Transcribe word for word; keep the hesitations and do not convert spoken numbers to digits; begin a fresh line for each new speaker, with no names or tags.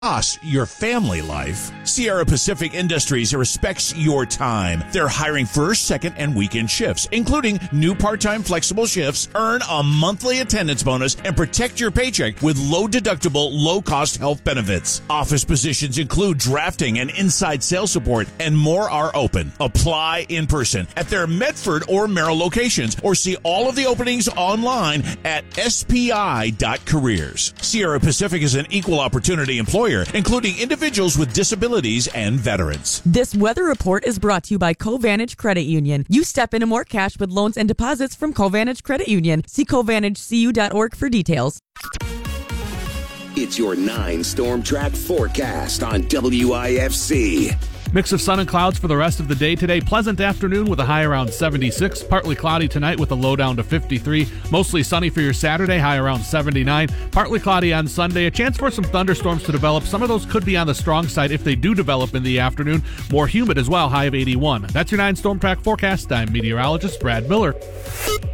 us, your family life. Sierra Pacific Industries respects your time. They're hiring first, second, and weekend shifts, including new part-time flexible shifts. Earn a monthly attendance bonus and protect your paycheck with low-deductible, low-cost health benefits. Office positions include drafting and inside sales support, and more are open. Apply in person at their Medford or Merrill locations, or see all of the openings online at S P I dot careers. Sierra Pacific is an equal opportunity employer, including individuals with disabilities and veterans.
This weather report is brought to you by Covantage Credit Union. You step into more cash with loans and deposits from Covantage Credit Union. See covantage c u dot org for details.
It's your nine Storm Track forecast on W I F C.
Mix of sun and clouds for the rest of the day today. Pleasant afternoon with a high around seventy-six. Partly cloudy tonight with a low down to fifty-three. Mostly sunny for your Saturday, high around seventy-nine. Partly cloudy on Sunday. A chance for some thunderstorms to develop. Some of those could be on the strong side if they do develop in the afternoon. More humid as well, high of eighty-one. That's your nine Storm Track forecast. I'm meteorologist Brad Miller.